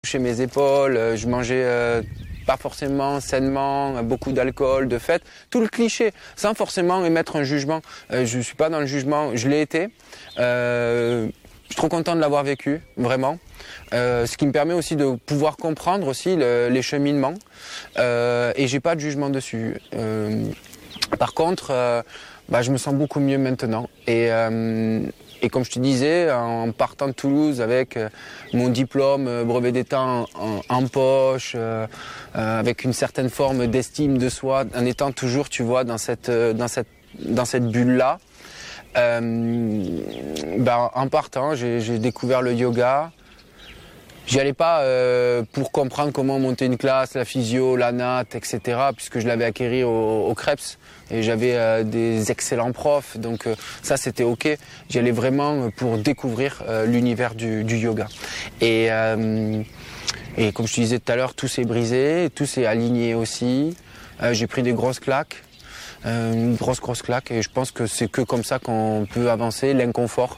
touchais mes épaules, je mangeais pas forcément sainement, beaucoup d'alcool, de fête, tout le cliché, sans forcément émettre un jugement. Je suis pas dans le jugement, je l'ai été. Je suis trop content de l'avoir vécu, vraiment. Ce qui me permet aussi de pouvoir comprendre aussi les cheminements. Et j'ai pas de jugement dessus. Par contre, je me sens beaucoup mieux maintenant. Et comme je te disais, en partant de Toulouse avec mon diplôme brevet d'État en poche, avec une certaine forme d'estime de soi, en étant toujours, tu vois, dans cette bulle-là, en partant, j'ai découvert le yoga. J'y allais pas pour comprendre comment monter une classe, la physio, la natte, etc. puisque je l'avais acquéri au Krebs et j'avais des excellents profs, donc ça c'était ok. J'y allais vraiment pour découvrir l'univers du yoga. Et comme je te disais tout à l'heure, tout s'est brisé, tout s'est aligné aussi. J'ai pris des grosses claques, une grosse claque, et je pense que c'est que comme ça qu'on peut avancer, l'inconfort.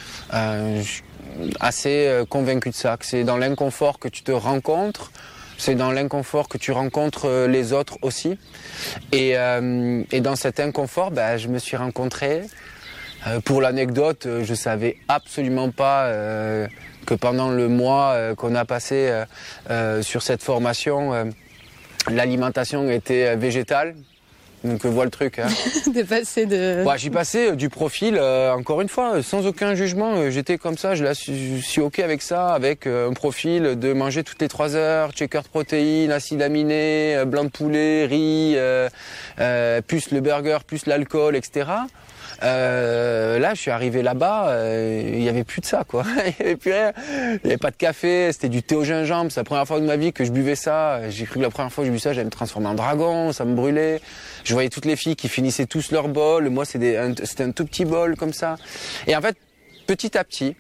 Assez convaincu de ça, que c'est dans l'inconfort que tu te rencontres, c'est dans l'inconfort que tu rencontres les autres aussi. Et dans cet inconfort, je me suis rencontré. Pour l'anecdote, je savais absolument pas que pendant le mois qu'on a passé sur cette formation, l'alimentation était végétale. Donc voilà le truc. Hein. J'y passais du profil, encore une fois, sans aucun jugement. J'étais comme ça, je suis ok avec ça, avec un profil de manger toutes les 3 heures, shaker de protéines, acides aminés, blanc de poulet, riz, plus le burger, plus l'alcool, etc. Là, je suis arrivé là-bas, il y avait plus de ça, quoi. Il y avait plus rien. Il y avait pas de café, c'était du thé au gingembre. C'est la première fois de ma vie que je buvais ça. J'ai cru que la première fois que je buvais ça, j'allais me transformer en dragon, ça me brûlait. Je voyais toutes les filles qui finissaient tous leur bol. Moi, c'était un tout petit bol comme ça. Et en fait, petit à petit,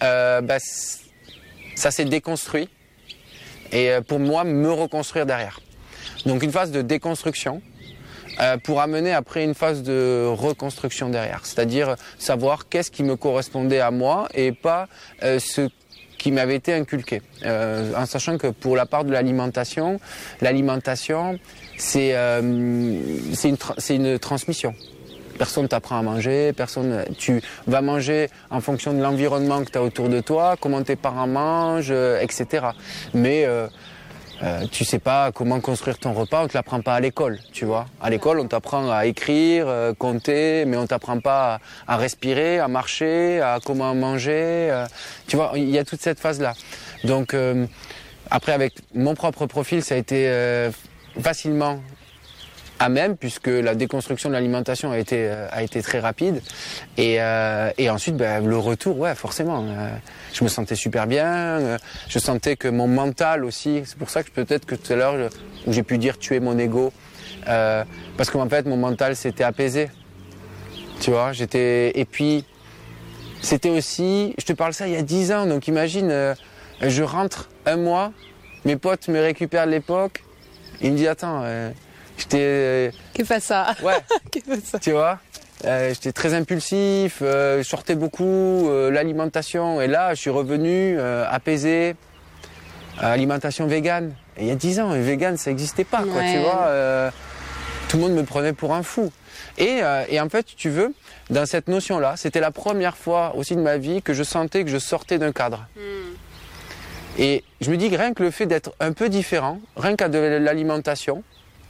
ça s'est déconstruit. Et pour moi, me reconstruire derrière. Donc une phase de déconstruction. Pour amener après une phase de reconstruction derrière. C'est-à-dire savoir qu'est-ce qui me correspondait à moi et pas ce qui m'avait été inculqué. En sachant que pour la part de l'alimentation, c'est une transmission. Personne t'apprend à manger, tu vas manger en fonction de l'environnement que tu as autour de toi, comment tes parents mangent, etc. Mais tu sais pas comment construire ton repas, on te l'apprend pas à l'école, tu vois. À l'école, on t'apprend à écrire, compter, mais on t'apprend pas à respirer, à marcher, à comment manger. Tu vois, il y a toute cette phase-là. Donc après, avec mon propre profil, ça a été facilement à même, puisque la déconstruction de l'alimentation a été très rapide. Et ensuite, le retour, ouais, forcément. Je me sentais super bien. Je sentais que mon mental aussi, c'est pour ça que peut-être que tout à l'heure, où j'ai pu dire tuer mon ego, parce qu'en fait, mon mental s'était apaisé. Tu vois, et puis, c'était aussi, je te parle ça il y a 10 ans, donc imagine, je rentre un mois, mes potes me récupèrent de l'époque, ils me disent, attends, Qu'est-ce que ça? Ouais. Qu'est-ce que ça? Tu vois, j'étais très impulsif, je sortais beaucoup, l'alimentation. Et là, je suis revenu apaisé, alimentation végane. Et il y a 10 ans, vegan, ça n'existait pas, quoi. Ouais. Tu vois, tout le monde me prenait pour un fou. Et en fait, tu veux, dans cette notion-là, c'était la première fois aussi de ma vie que je sentais que je sortais d'un cadre. Et je me dis que rien que le fait d'être un peu différent, rien qu'à de l'alimentation,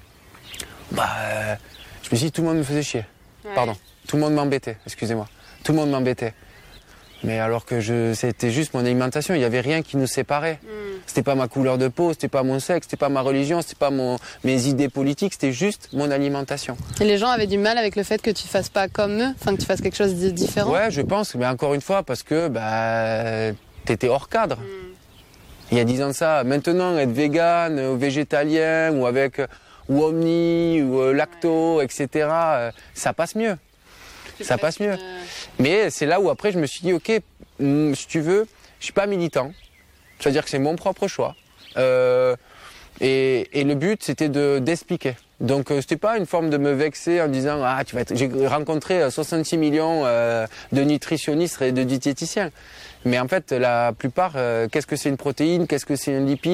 je me suis dit, tout le monde me faisait chier. Ouais. Pardon. Tout le monde m'embêtait, excusez-moi. Tout le monde m'embêtait. Mais alors que c'était juste mon alimentation, il n'y avait rien qui nous séparait. C'était pas ma couleur de peau, c'était pas mon sexe, c'était pas ma religion, c'était pas mes idées politiques, c'était juste mon alimentation. Et les gens avaient du mal avec le fait que tu fasses pas comme eux, enfin que tu fasses quelque chose de différent? Ouais, je pense, mais encore une fois, parce que t'étais hors cadre. Il y a 10 ans de ça. Maintenant, être végane, ou végétalien, ou omni, ou lacto, etc., ça passe mieux. Ça passe mieux. Mais c'est là où après je me suis dit, ok, si tu veux, je suis pas militant. C'est-à-dire que c'est mon propre choix. Et le but, c'était d'expliquer. Donc c'était pas une forme de me vexer en disant, j'ai rencontré 66 millions de nutritionnistes et de diététiciens. Mais en fait, la plupart, qu'est-ce que c'est une protéine, qu'est-ce que c'est un lipide?